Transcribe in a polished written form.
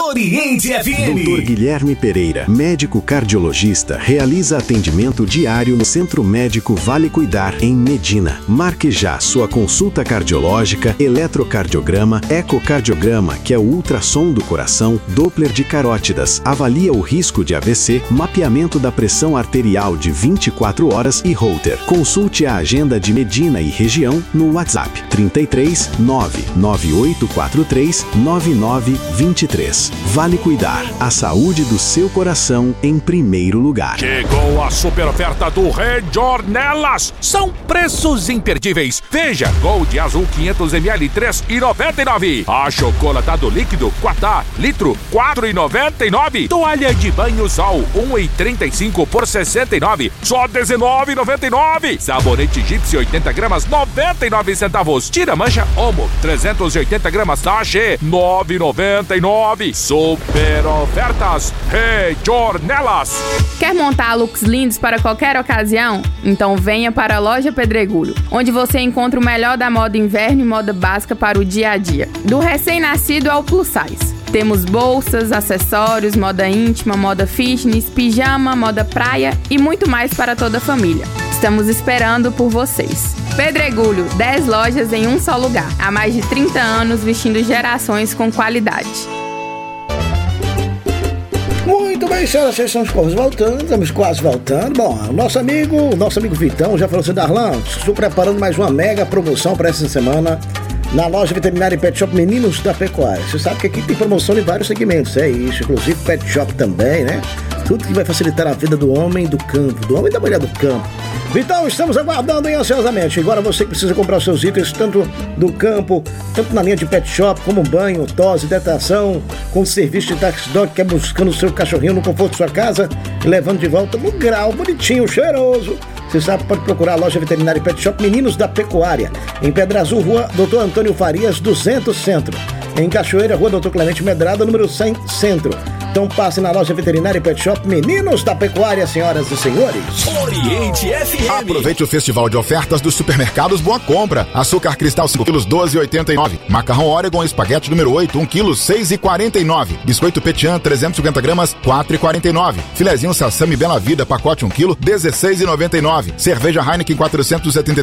Oriente FM. Dr. Guilherme Pereira, médico cardiologista, realiza atendimento diário no Centro Médico Vale Cuidar, em Medina. Marque já sua consulta cardiológica, eletrocardiograma, ecocardiograma, que é o ultrassom do coração, Doppler de carótidas, avalia o risco de AVC, mapeamento da pressão arterial de 24 horas e Holter. Consulte a agenda de Medina e região no WhatsApp 33 99843 9923. Vale Cuidar, a saúde do seu coração em primeiro lugar. Chegou a super oferta do Rejornelas. São preços imperdíveis. Veja, Gold Azul 500ml 3,99. Achocolatado líquido 4A, litro 4,99. Toalha de banho Sol 1,35 por 69, só 19,99. Sabonete Gipsy 80 gramas 99 centavos. Tira mancha Omo 380 gramas sachê 9,99. Super ofertas Rejornelas. Quer montar looks lindos para qualquer ocasião? Então venha para a Loja Pedregulho, onde você encontra o melhor da moda inverno e moda básica para o dia a dia, do recém-nascido ao plus size. Temos bolsas, acessórios, moda íntima, moda fitness, pijama, moda praia e muito mais para toda a família. Estamos esperando por vocês. Pedregulho, 10 lojas em um só lugar. Há mais de 30 anos vestindo gerações com qualidade. Muito bem, senhoras, estamos quase voltando. Bom, o nosso amigo Vitão já falou assim, Darlan, estou preparando mais uma mega promoção para essa semana na loja veterinária e pet shop Meninos da Pecuária. Você sabe que aqui tem promoção em vários segmentos, é isso, inclusive pet shop também, né? Tudo que vai facilitar a vida do homem do campo, do homem e da mulher do campo. Vitão, estamos aguardando ansiosamente. Agora você que precisa comprar os seus itens, tanto do campo, tanto na linha de pet shop, como banho, tosse, hidratação, com serviço de taxi dog, que é buscando o seu cachorrinho no conforto de sua casa e levando de volta no grau, bonitinho, cheiroso. Você sabe, pode procurar a loja veterinária e pet shop Meninos da Pecuária, em Pedra Azul, rua Dr. Antônio Farias, 200 Centro. Em Cachoeira, rua Dr. Clemente Medrada, número 100 Centro. Então passe na loja veterinária e pet shop Meninos da Pecuária, senhoras e senhores. Oriente FM. Aproveite o festival de ofertas dos supermercados Boa Compra. Açúcar cristal 5 kg 12,89. Macarrão Oregon espaguete número 8 1 kg 6,49. Biscoito Petian 350 gramas 4,49. Filezinho Sassami Bela Vida pacote 1 kg 16,99. Cerveja Heineken 473